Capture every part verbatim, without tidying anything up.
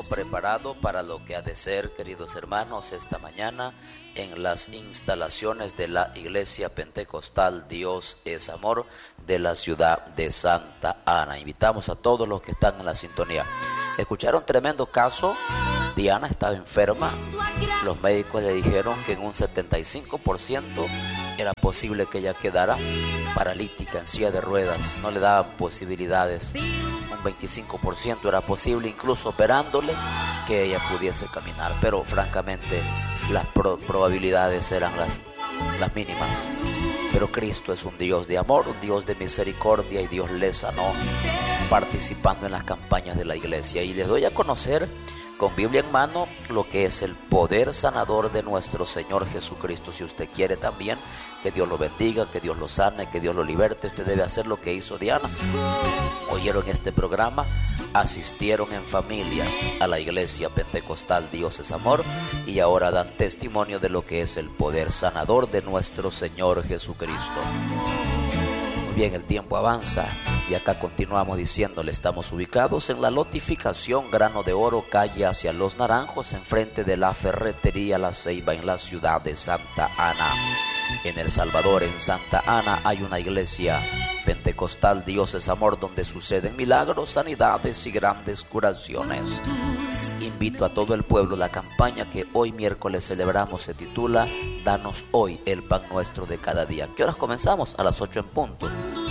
todo preparado para lo que ha de ser, queridos hermanos, esta mañana en las instalaciones de la Iglesia Pentecostal Dios es Amor de la ciudad de Santa Ana. Invitamos a todos los que están en la sintonía. Escucharon tremendo caso. Diana estaba enferma. Los médicos le dijeron que en un setenta y cinco por ciento era posible que ella quedara paralítica en silla de ruedas. No le daban posibilidades. Un veinticinco por ciento era posible, incluso operándole, que ella pudiese caminar. Pero francamente las pro- probabilidades eran las, las mínimas. Pero Cristo es un Dios de amor, un Dios de misericordia, y Dios le sanó participando en las campañas de la iglesia. Y les doy a conocer con Biblia en mano lo que es el poder sanador de nuestro Señor Jesucristo. Si usted quiere también que Dios lo bendiga, que Dios lo sane, que Dios lo liberte, usted debe hacer lo que hizo Diana. Oyeron este programa, asistieron en familia a la Iglesia Pentecostal Dios es Amor, y ahora dan testimonio de lo que es el poder sanador de nuestro Señor Jesucristo. Muy bien, el tiempo avanza y acá continuamos diciéndole, estamos ubicados en la lotificación Grano de Oro, calle hacia Los Naranjos, enfrente de la ferretería La Ceiba, en la ciudad de Santa Ana. En El Salvador, en Santa Ana, hay una iglesia pentecostal Dios es Amor, donde suceden milagros, sanidades y grandes curaciones. Invito a todo el pueblo. La campaña que hoy miércoles celebramos se titula Danos hoy el pan nuestro de cada día. ¿Qué horas comenzamos? A las ocho en punto.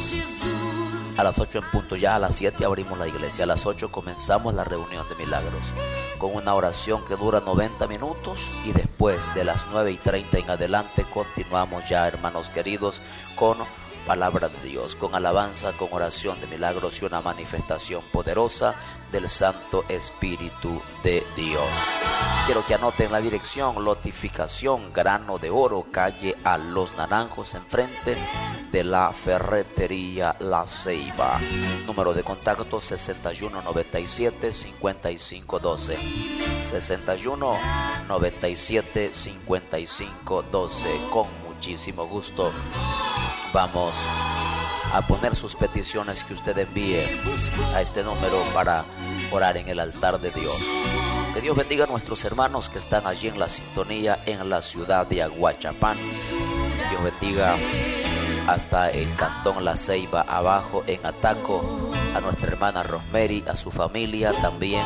A las ocho en punto, ya a las siete abrimos la iglesia. A las ocho comenzamos la reunión de milagros con una oración que dura noventa minutos, y después de las nueve y treinta en adelante continuamos ya, hermanos queridos, con palabra de Dios, con alabanza, con oración de milagros y una manifestación poderosa del Santo Espíritu de Dios. Quiero que anoten la dirección: lotificación Grano de Oro, calle a Los Naranjos, enfrente de la ferretería La Ceiba. Número de contacto sesenta y uno noventa y siete cincuenta y cinco doce. sesenta y uno noventa y siete cincuenta y cinco doce. Con muchísimo gusto vamos a poner sus peticiones que usted envíe a este número para orar en el altar de Dios. Que Dios bendiga a nuestros hermanos que están allí en la sintonía en la ciudad de Aguachapán. Dios bendiga hasta el cantón La Ceiba abajo en Ataco, a nuestra hermana Rosemary, a su familia, también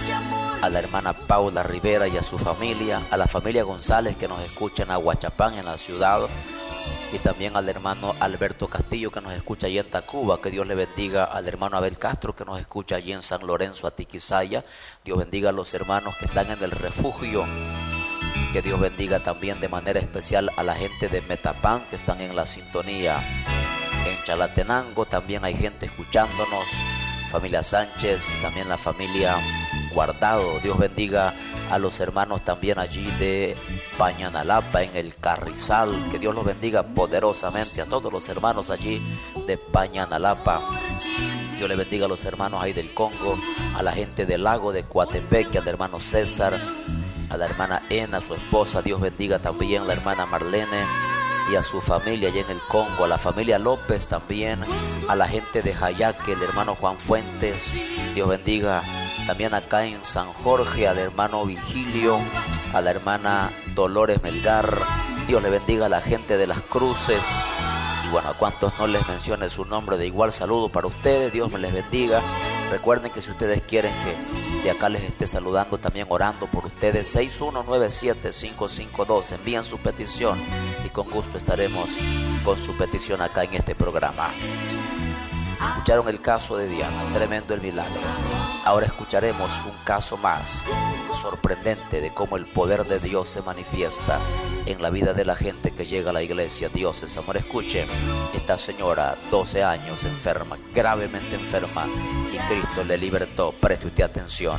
a la hermana Paula Rivera y a su familia, a la familia González que nos escucha en Aguachapán, en la ciudad, y también al hermano Alberto Castillo que nos escucha allí en Tacuba. Que Dios le bendiga al hermano Abel Castro que nos escucha allí en San Lorenzo, Atiquizaya. Dios bendiga a los hermanos que están en el refugio. Que Dios bendiga también de manera especial a la gente de Metapán que están en la sintonía. En Chalatenango también hay gente escuchándonos, familia Sánchez, también la familia Guardado. Dios bendiga a los hermanos también allí de Pañanalapa, en el Carrizal. Que Dios los bendiga poderosamente a todos los hermanos allí de Pañanalapa. Dios le bendiga a los hermanos ahí del Congo, a la gente del lago de Coatepeque, al hermano César, a la hermana Ena, su esposa. Dios bendiga también a la hermana Marlene y a su familia allá en el Congo, a la familia López también, a la gente de Jayaque, el hermano Juan Fuentes. Dios bendiga también acá en San Jorge al hermano Virgilio, a la hermana Dolores Melgar. Dios le bendiga a la gente de Las Cruces. Y bueno, a cuantos no les mencione su nombre, de igual saludo para ustedes. Dios me les bendiga. Recuerden que si ustedes quieren que de acá les esté saludando, también orando por ustedes, seis uno nueve siete cinco cinco dos, envíen su petición y con gusto estaremos con su petición acá en este programa. Escucharon el caso de Diana, tremendo el milagro. Ahora escucharemos un caso más sorprendente de cómo el poder de Dios se manifiesta en la vida de la gente que llega a la iglesia Dios es Amor. Escuchen, esta señora, doce años, enferma, gravemente enferma, y Cristo le libertó. Preste usted atención.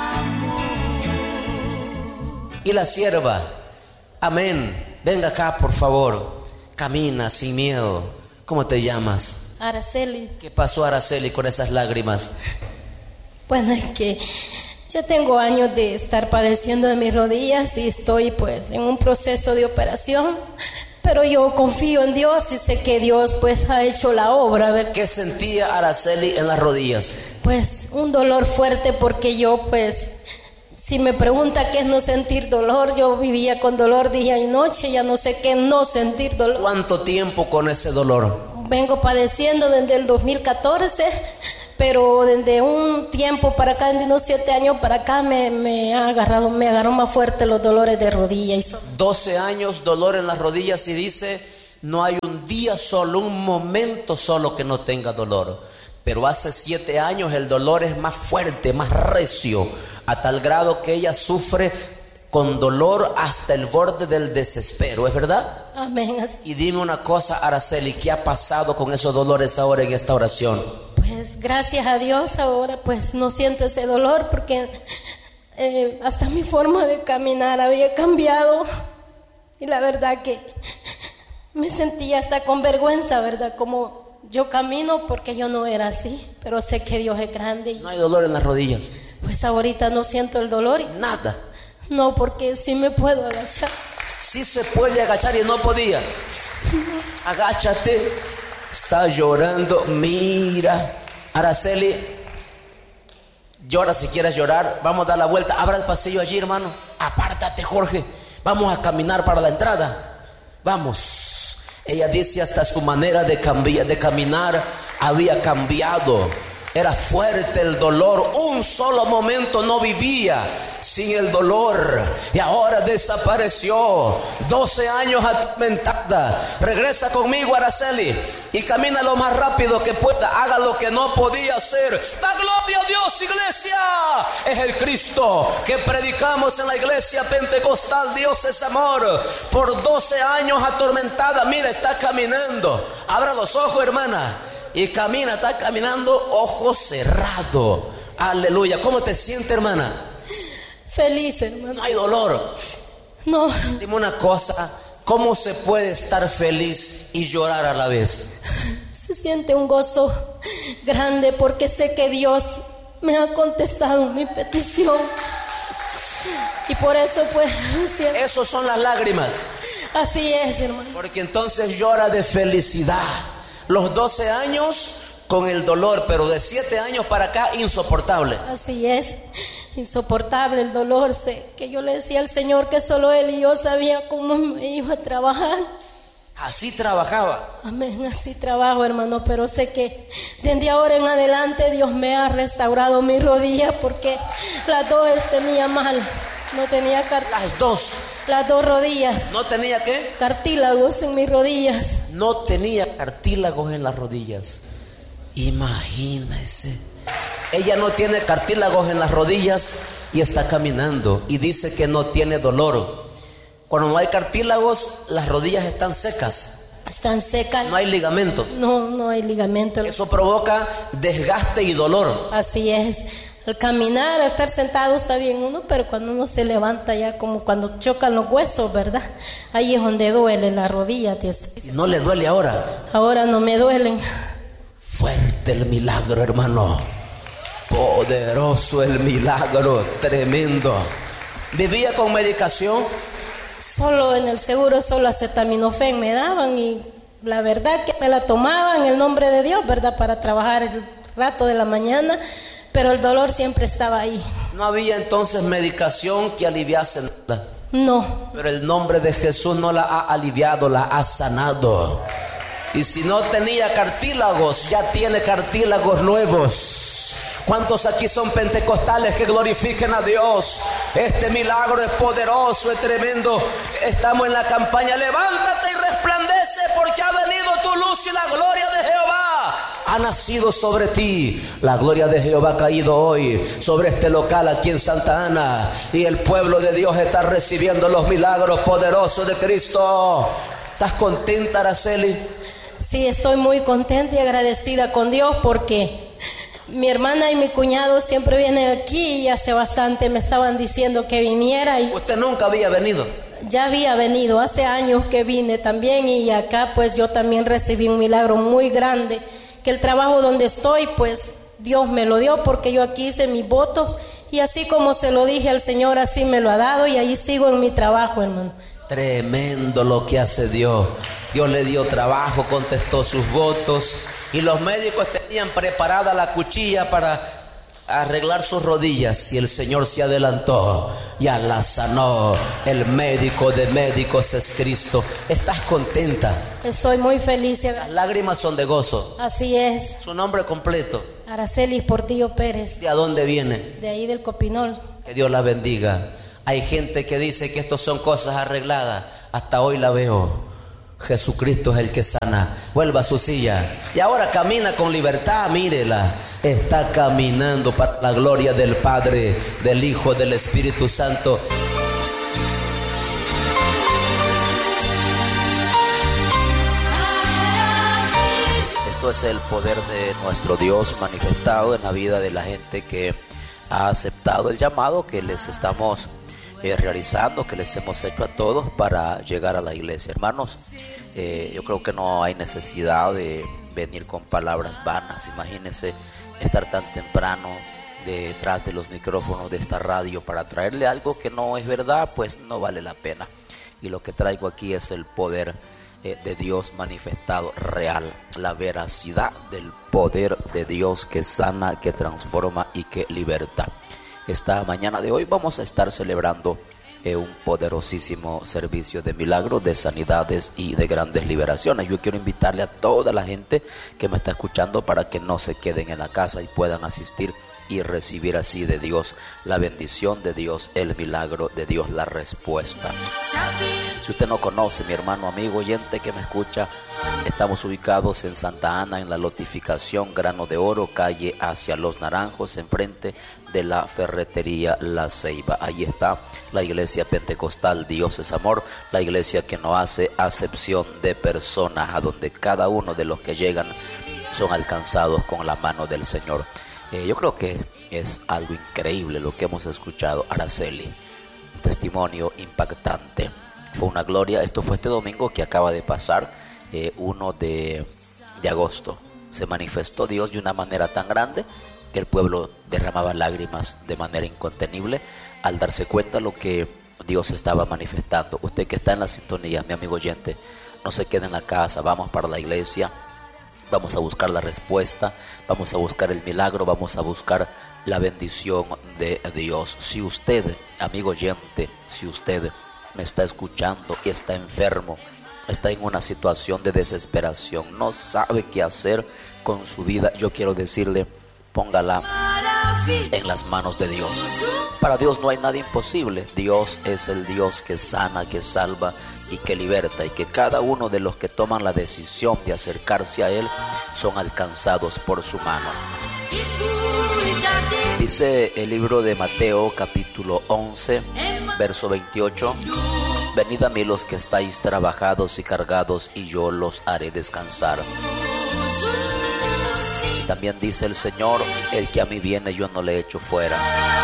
Y la sierva, amén, venga acá por favor, camina sin miedo. ¿Cómo te llamas? Araceli. ¿Qué pasó, Araceli, con esas lágrimas? Bueno, es que yo tengo años de estar padeciendo de mis rodillas y estoy pues en un proceso de operación, pero yo confío en Dios y sé que Dios pues ha hecho la obra. A ver, ¿qué sentía Araceli en las rodillas? Pues un dolor fuerte porque yo pues Si me pregunta qué es no sentir dolor, yo vivía con dolor día y noche, ya no sé qué es no sentir dolor. ¿Cuánto tiempo con ese dolor? Vengo padeciendo desde el dos mil catorce, pero desde un tiempo para acá, desde unos siete años para acá, me, me ha agarrado, me agarró más fuerte los dolores de rodilla. Y so- doce años, dolor en las rodillas, y dice, no hay un día solo, un momento solo que no tenga dolor. Pero hace siete años el dolor es más fuerte, más recio, a tal grado que ella sufre con dolor hasta el borde del desespero, ¿es verdad? Amén. Y dime una cosa, Araceli, ¿qué ha pasado con esos dolores ahora en esta oración? Pues gracias a Dios ahora pues no siento ese dolor, porque eh, hasta mi forma de caminar había cambiado, y la verdad que me sentía hasta con vergüenza, ¿verdad? Como yo camino porque yo no era así, pero sé que Dios es grande. Y no hay dolor en las rodillas. pues ahorita no siento el dolor. Y nada. No, porque sí me puedo agachar. Sí se puede agachar y no podía. Agáchate. Está llorando. Mira, Araceli, llora si quieres llorar. Vamos a dar la vuelta. Abra el pasillo allí, hermano. Apártate, Jorge. Vamos a caminar para la entrada. Vamos. Ella dice hasta su manera de cambiar, de caminar había cambiado. Era fuerte el dolor. Un solo momento no vivía sin el dolor, y ahora desapareció. doce años atormentada. Regresa conmigo, Araceli, y camina lo más rápido que pueda. Haga lo que no podía hacer. Da gloria a Dios, iglesia. Es el Cristo que predicamos en la iglesia pentecostal. Dios es amor. Por doce años atormentada, mira, está caminando. Abra los ojos, hermana, y camina, está caminando, ojos cerrados. Aleluya. ¿Cómo te sientes, hermana? Feliz, hermano. No hay dolor. No. Dime una cosa, ¿cómo se puede estar feliz y llorar a la vez? Se siente un gozo grande porque sé que Dios me ha contestado mi petición. Y por eso pues siempre... Esos son las lágrimas. Así es, hermano. Porque entonces llora de felicidad. Los doce años con el dolor, pero de siete años para acá insoportable. Así es, insoportable el dolor. Sé que yo le decía al Señor que solo Él y yo sabía cómo me iba a trabajar. Así trabajaba. Amén, así trabajo, hermano, pero sé que desde ahora en adelante Dios me ha restaurado mis rodillas, porque las dos tenía mal, no tenía cartílagos. Las dos. Las dos rodillas. ¿No tenía qué? Cartílagos en mis rodillas. No tenía cartílagos en las rodillas. Imagínese. Ella no tiene cartílagos en las rodillas y está caminando y dice que no tiene dolor. Cuando no hay cartílagos, las rodillas están secas. Están secas. No hay ligamentos. No, no hay ligamento. Eso provoca desgaste y dolor. Así es. Al caminar, al estar sentado está bien uno, pero cuando uno se levanta ya como cuando chocan los huesos, ¿verdad? Ahí es donde duele la rodilla. ¿No le duele ahora? Ahora no me duelen. Fuerte el milagro, hermano. Poderoso el milagro, tremendo. ¿Vivía con medicación? Solo en el seguro, solo acetaminofén me daban, y la verdad que me la tomaba en el nombre de Dios, ¿verdad? Para trabajar el rato de la mañana, pero el dolor siempre estaba ahí. No había entonces medicación que aliviase nada. No. Pero el nombre de Jesús no la ha aliviado, la ha sanado. Y si no tenía cartílagos, ya tiene cartílagos nuevos. ¿Cuántos aquí son pentecostales que glorifiquen a Dios? Este milagro es poderoso, es tremendo. Estamos en la campaña levántate y resplandece, porque ha venido tu luz y la gloria de Jehová ha nacido sobre ti. La gloria de Jehová ha caído hoy sobre este local aquí en Santa Ana, y el pueblo de Dios está recibiendo los milagros poderosos de Cristo. ¿Estás contenta, Araceli? Sí, estoy muy contenta y agradecida con Dios, porque mi hermana y mi cuñado siempre vienen aquí y hace bastante me estaban diciendo que viniera. Y ¿usted nunca había venido? Ya había venido, hace años que vine también, y acá pues yo también recibí un milagro muy grande, que el trabajo donde estoy pues Dios me lo dio, porque yo aquí hice mis votos y así como se lo dije al Señor, así me lo ha dado, y ahí sigo en mi trabajo, hermano. Tremendo lo que hace Dios. Dios le dio trabajo, contestó sus votos, y los médicos tenían preparada la cuchilla para a arreglar sus rodillas y el Señor se adelantó, ya la sanó. El médico de médicos es Cristo. ¿Estás contenta? Estoy muy feliz. Las lágrimas son de gozo. Así es. Su nombre completo. Araceli Portillo Pérez. ¿De a dónde viene? De ahí del Copinol. Que Dios la bendiga. Hay gente que dice que esto son cosas arregladas. Hasta hoy la veo. Jesucristo es el que sana. Vuelva a su silla. Y ahora camina con libertad, mírela. Está caminando para la gloria del Padre, del Hijo, del Espíritu Santo. Esto es el poder de nuestro Dios manifestado en la vida de la gente que ha aceptado el llamado que les estamos eh, realizando, que les hemos hecho a todos para llegar a la iglesia. Hermanos, eh, yo creo que no hay necesidad de venir con palabras vanas. Imagínense estar tan temprano detrás de los micrófonos de esta radio para traerle algo que no es verdad, pues no vale la pena. Y lo que traigo aquí es el poder eh, de Dios manifestado real, la veracidad del poder de Dios que sana, que transforma y que liberta. Esta mañana de hoy vamos a estar celebrando eh, un poderosísimo servicio de milagros, de sanidades y de grandes liberaciones. Yo quiero invitarle a toda la gente que me está escuchando para que no se queden en la casa y puedan asistir y recibir así de Dios la bendición de Dios, el milagro de Dios, la respuesta. Si usted no conoce, mi hermano, amigo, oyente que me escucha, estamos ubicados en Santa Ana, en la lotificación Grano de Oro, calle Hacia Los Naranjos, enfrente de la ferretería La Ceiba. Ahí está la iglesia pentecostal Dios es Amor, la iglesia que no hace acepción de personas, a donde cada uno de los que llegan son alcanzados con la mano del Señor. Eh, yo creo que es algo increíble lo que hemos escuchado. Araceli, un testimonio impactante. Fue una gloria. Esto fue este domingo que acaba de pasar, eh, uno de, de agosto. Se manifestó Dios de una manera tan grande que el pueblo derramaba lágrimas de manera incontenible al darse cuenta lo que Dios estaba manifestando. Usted que está en la sintonía, mi amigo oyente, no se quede en la casa, vamos para la iglesia. Vamos a buscar la respuesta, vamos a buscar el milagro, vamos a buscar la bendición de Dios. Si usted, amigo oyente, si usted me está escuchando y está enfermo, está en una situación de desesperación, no sabe qué hacer con su vida, yo quiero decirle, póngala en las manos de Dios. Para Dios no hay nada imposible. Dios es el Dios que sana, que salva y que liberta, y que cada uno de los que toman la decisión de acercarse a Él son alcanzados por su mano. Dice el libro de Mateo capítulo once, verso veintiocho: venid a mí los que estáis trabajados y cargados, y yo los haré descansar. También dice el Señor, el que a mí viene yo no le echo fuera.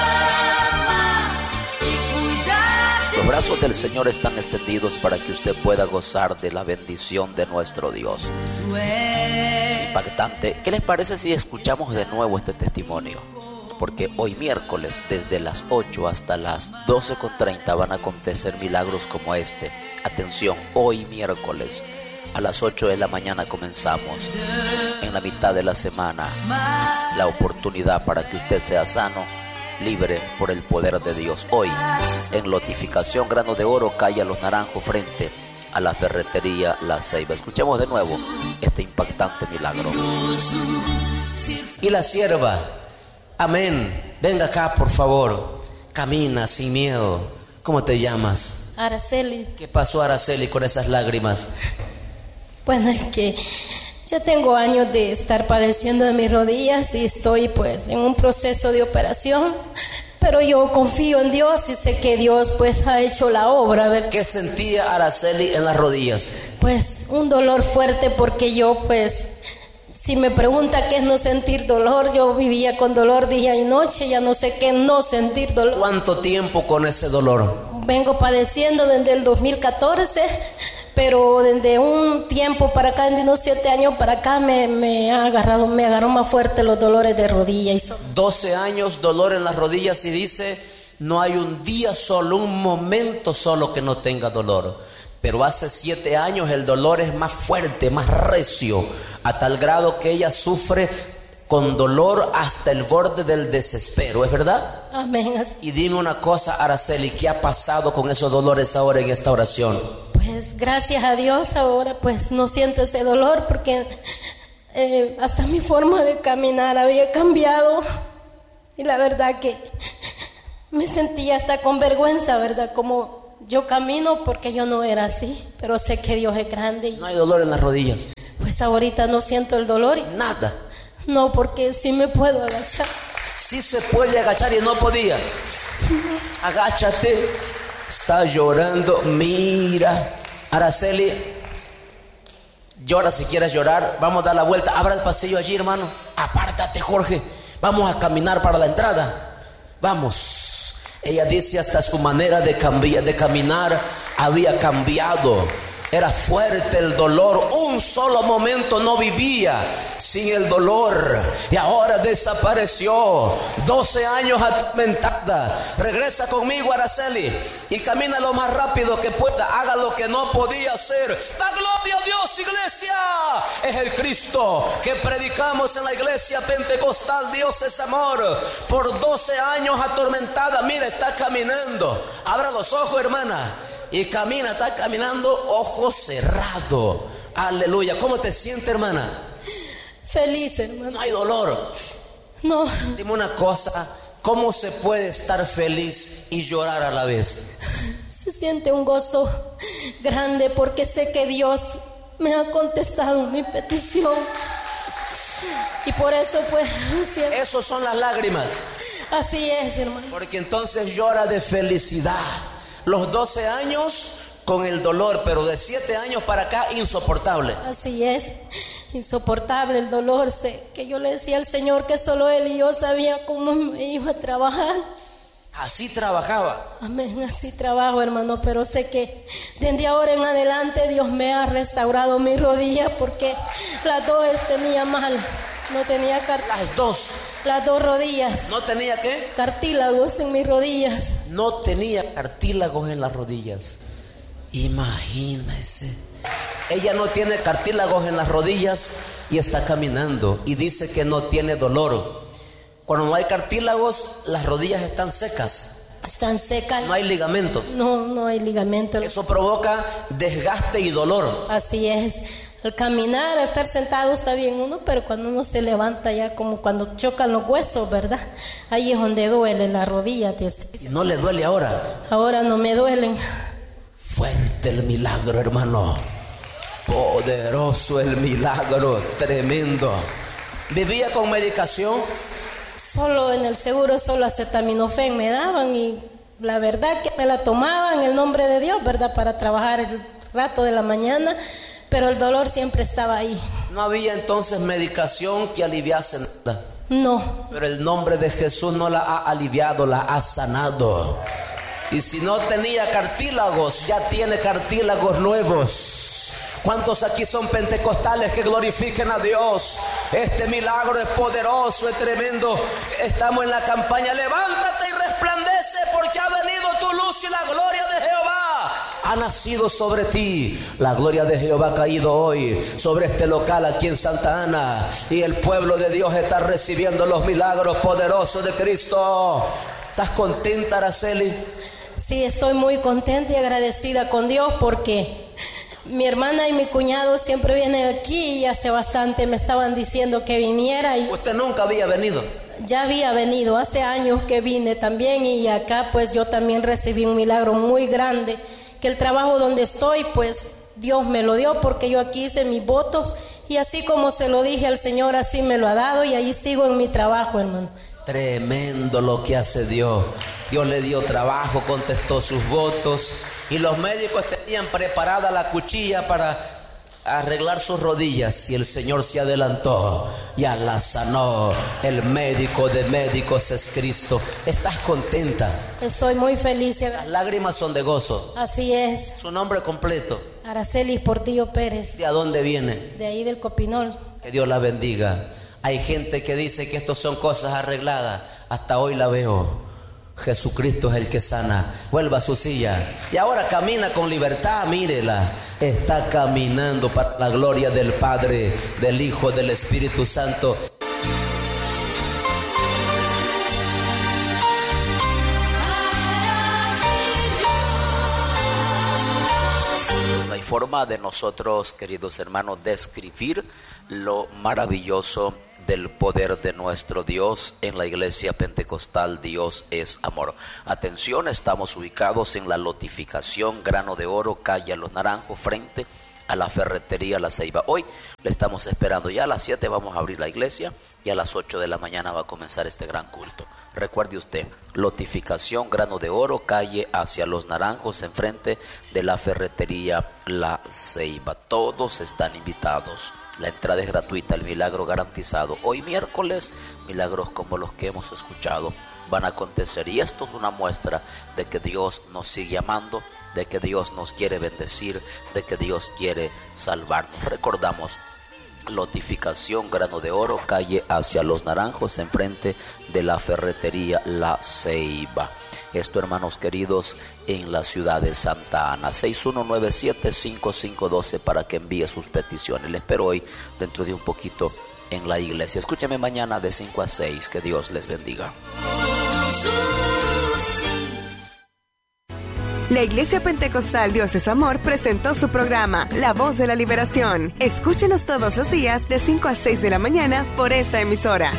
Los brazos del Señor están extendidos para que usted pueda gozar de la bendición de nuestro Dios. Impactante. ¿Qué les parece si escuchamos de nuevo este testimonio? Porque hoy miércoles, desde las ocho hasta las doce con treinta, van a acontecer milagros como este. Atención, hoy miércoles a las ocho de la mañana comenzamos. En la mitad de la semana, la oportunidad para que usted sea sano, libre por el poder de Dios. Hoy, en Lotificación Grano de Oro, calle Los Naranjos, frente a la ferretería La Ceiba. Escuchemos de nuevo este impactante milagro. Y la sierva, amén, venga acá por favor, camina sin miedo. ¿Cómo te llamas? Araceli. ¿Qué pasó, Araceli, con esas lágrimas? Bueno, es que ya tengo años de estar padeciendo de mis rodillas y estoy pues en un proceso de operación, pero yo confío en Dios y sé que Dios pues ha hecho la obra. A ver, ¿qué sentía Araceli en las rodillas? Pues un dolor fuerte, porque yo pues, si me pregunta qué es no sentir dolor, yo vivía con dolor día y noche, ya no sé qué es no sentir dolor. ¿Cuánto tiempo con ese dolor? Vengo padeciendo desde el dos mil catorce, pero desde un tiempo para acá, desde unos siete años para acá, me, me ha agarrado, me agarró más fuerte los dolores de rodilla. Y so- doce años, dolor en las rodillas, y dice, no hay un día solo, un momento solo que no tenga dolor. Pero hace siete años el dolor es más fuerte, más recio, a tal grado que ella sufre con dolor hasta el borde del desespero, ¿es verdad? Amén. Y dime una cosa, Araceli, ¿qué ha pasado con esos dolores ahora en esta oración? Pues gracias a Dios ahora pues no siento ese dolor porque eh, hasta mi forma de caminar había cambiado. Y la verdad que me sentía hasta con vergüenza, ¿verdad? Como yo camino porque yo no era así, pero sé que Dios es grande. Y no hay dolor en las rodillas. Pues ahorita no siento el dolor. Y nada. No, porque sí me puedo agachar. Sí se puede agachar y no podía. Agáchate. Está llorando. Mira, Araceli, llora si quieres llorar. Vamos a dar la vuelta. Abra el pasillo allí, hermano. Apártate, Jorge. Vamos a caminar para la entrada. Vamos. Ella dice hasta su manera de, cambiar, de caminar había cambiado. Era fuerte el dolor. Un solo momento no vivía sin el dolor. Y ahora desapareció. doce años atormentada. Regresa conmigo, Araceli, y camina lo más rápido que pueda. Haga lo que no podía hacer. ¡Da gloria a Dios, iglesia! Es el Cristo que predicamos en la iglesia pentecostal. Dios es amor. Por doce años atormentada. Mira, está caminando. Abra los ojos, hermana. Y camina, está caminando, ojo cerrado. Aleluya. ¿Cómo te sientes, hermana? Feliz, hermano. No hay dolor. No. Dime una cosa, ¿cómo se puede estar feliz y llorar a la vez? Se siente un gozo grande porque sé que Dios me ha contestado mi petición. Y por eso pues siempre... Esos son las lágrimas. Así es, hermano. Porque entonces llora de felicidad. Los doce años con el dolor, pero de siete años para acá insoportable. Así es, insoportable el dolor. Sé que yo le decía al Señor que solo Él y yo sabía cómo me iba a trabajar. Así trabajaba. Amén, así trabajo, hermano, pero sé que desde ahora en adelante Dios me ha restaurado mi rodilla porque las dos tenía mal. No tenía cartílagos. Las dos. Las dos rodillas. ¿No tenía qué? Cartílagos en mis rodillas. No tenía cartílagos en las rodillas. Imagínese. Ella no tiene cartílagos en las rodillas y está caminando y dice que no tiene dolor. Cuando no hay cartílagos, las rodillas están secas. Están secas. No hay ligamentos. No, no hay ligamentos. Eso provoca desgaste y dolor. Así es. Al caminar, al estar sentado está bien uno, pero cuando uno se levanta ya como cuando chocan los huesos, ¿verdad? Ahí es donde duele la rodilla. ¿Y no le duele ahora? Ahora no me duelen. Fuerte el milagro, hermano. Poderoso el milagro, tremendo. ¿Vivía con medicación? Solo en el seguro, solo acetaminofén me daban y la verdad que me la tomaba en el nombre de Dios, ¿verdad? Para trabajar el rato de la mañana. Pero el dolor siempre estaba ahí. No había entonces medicación que aliviase nada. No. Pero el nombre de Jesús no la ha aliviado, la ha sanado. Y si no tenía cartílagos, ya tiene cartílagos nuevos. ¿Cuántos aquí son pentecostales que glorifiquen a Dios? Este milagro es poderoso, es tremendo. Estamos en la campaña. Levántate y resplandece porque ha venido tu luz y la gloria de Jehová ha nacido sobre ti. La gloria de Jehová ha caído hoy sobre este local aquí en Santa Ana. Y el pueblo de Dios está recibiendo los milagros poderosos de Cristo. ¿Estás contenta, Araceli? Sí, estoy muy contenta y agradecida con Dios porque mi hermana y mi cuñado siempre vienen aquí y hace bastante me estaban diciendo que viniera. Y ¿usted nunca había venido? Ya había venido, hace años que vine también y acá pues yo también recibí un milagro muy grande. Que el trabajo donde estoy pues Dios me lo dio porque yo aquí hice mis votos y así como se lo dije al Señor así me lo ha dado y ahí sigo en mi trabajo, hermano. Tremendo lo que hace Dios. Dios le dio trabajo, contestó sus votos y los médicos tenían preparada la cuchilla para arreglar sus rodillas y el Señor se adelantó, ya la sanó. El médico de médicos es Cristo. ¿Estás contenta? Estoy muy feliz. Las lágrimas son de gozo. Así es. Su nombre completo. Araceli Portillo Pérez. ¿De a dónde viene? De ahí del Copinol. Que Dios la bendiga. Hay gente que dice que estos son cosas arregladas. Hasta hoy la veo. Jesucristo es el que sana. Vuelva a su silla. Y ahora camina con libertad, mírela. Está caminando para la gloria del Padre, del Hijo, del Espíritu Santo. forma de nosotros, queridos hermanos, describir lo maravilloso del poder de nuestro Dios en la iglesia pentecostal Dios es Amor. Atención, estamos ubicados en la lotificación Grano de Oro, calle Los Naranjos, frente a la ferretería La Ceiba. Hoy le estamos esperando, ya a las siete vamos a abrir la iglesia y a las ocho de la mañana va a comenzar este gran culto. Recuerde usted, lotificación Grano de Oro, calle hacia Los Naranjos, enfrente de la ferretería La Ceiba. Todos están invitados. La entrada es gratuita, el milagro garantizado. Hoy miércoles, milagros como los que hemos escuchado van a acontecer. Y esto es una muestra de que Dios nos sigue amando, de que Dios nos quiere bendecir, de que Dios quiere salvarnos. Recordamos, lotificación Grano de Oro, calle hacia Los Naranjos, enfrente de la ferretería La Ceiba. Esto, hermanos queridos, en la ciudad de Santa Ana. Seis uno nueve siete, cinco cinco uno dos para que envíe sus peticiones. Les espero hoy, dentro de un poquito, en la iglesia. Escúcheme mañana de cinco a seis. Que Dios les bendiga. La Iglesia Pentecostal Dios es Amor presentó su programa La Voz de la Liberación. Escúchenos todos los días de cinco a seis de la mañana por esta emisora.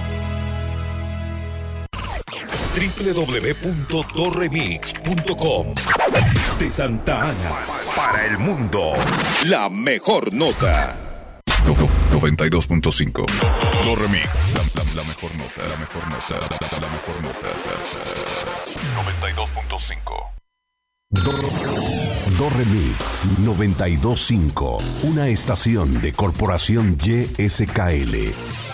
doble u doble u doble u punto doremix punto com. De Santa Ana para el mundo, la mejor nota. noventa y dos punto cinco. Doremix, la, la, la mejor nota, la mejor nota, la, la, la mejor nota. noventa y dos punto cinco. Doremix noventa y dos punto cinco, una estación de Corporación Y S K L.